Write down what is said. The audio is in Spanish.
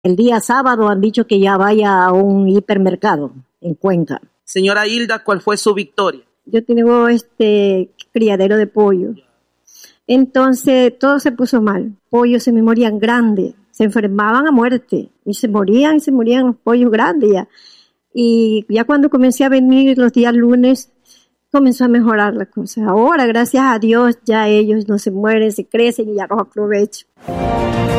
El día sábado han dicho que ya vaya a un hipermercado en Cuenca. Señora Hilda, ¿cuál fue su victoria? Yo tengo criadero de pollo. Entonces todo se puso mal. Pollos se me morían grandes, se enfermaban a muerte y se morían los pollos grandes ya. Y ya cuando comencé a venir los días lunes, comenzó a mejorar la cosa. Ahora, gracias a Dios, ya ellos no se mueren, se crecen y ya los aprovecho.